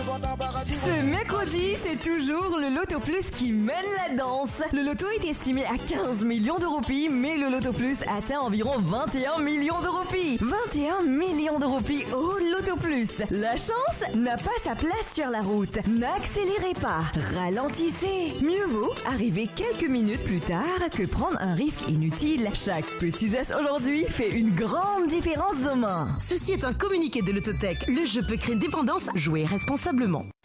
Ce mercredi, c'est toujours le Loto Plus qui mène la danse. Le loto est estimé à 15 millions de roupies, mais le Loto Plus atteint environ 21 millions de roupies. 21 millions de roupies au Loto Plus. La chance n'a pas sa place sur la route. N'accélérez pas, ralentissez. Mieux vaut arriver quelques minutes plus tard que prendre un risque inutile. Chaque petit geste aujourd'hui fait une grande différence demain. Ceci est un communiqué de l'Autotech. Le jeu peut créer une dépendance. Jouez responsablement.